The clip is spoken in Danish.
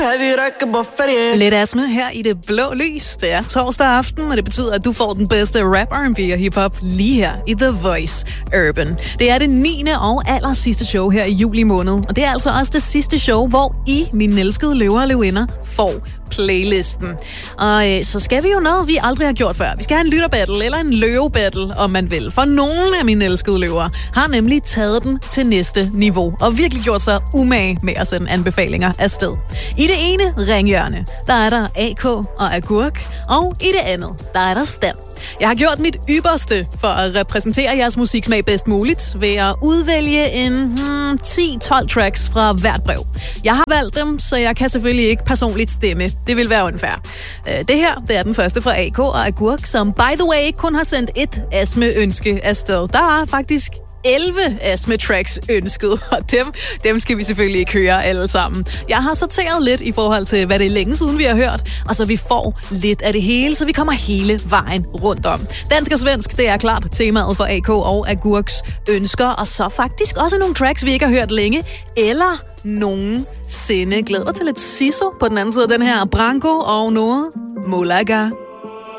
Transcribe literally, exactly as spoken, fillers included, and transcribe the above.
Lidt Astma her i det blå lys. Det er torsdag aften, og det betyder, at du får den bedste rap, R and B og hiphop lige her i The Voice Urban. Det er det niende og aller sidste show her i juli måned, og det er altså også det sidste show, hvor I, mine elskede løver og løvinder, får playlisten. Og øh, så skal vi jo noget, vi aldrig har gjort før. Vi skal have en lytterbattle, eller en løvebattle, om man vil. For nogle af mine elskede løver har nemlig taget den til næste niveau, og virkelig gjort sig umage med at sende anbefalinger afsted. I det ene ringhjørne, der er der A K og Agurk, og i det andet, der er der Stan. Jeg har gjort mit ypperste for at repræsentere jeres musiksmag bedst muligt ved at udvælge en hmm, ti tolv tracks fra hvert brev. Jeg har valgt dem, så jeg kan selvfølgelig ikke personligt stemme. Det vil være unfair. Det her, det er den første fra A K og Agurk, som by the way kun har sendt et Astme-ønske afsted. Der er faktisk elleve Astme-tracks ønsket, og dem, dem skal vi selvfølgelig ikke høre alle sammen. Jeg har sorteret lidt i forhold til, hvad det er længe siden, vi har hørt, og så vi får lidt af det hele, så vi kommer hele vejen rundt om. Dansk og svensk, det er klart temaet for A K og Agurks ønsker, og så faktisk også nogle tracks, vi ikke har hørt længe, eller nogensinde. Glæder til lidt Siso på den anden side af den her Branko og noget Molaga.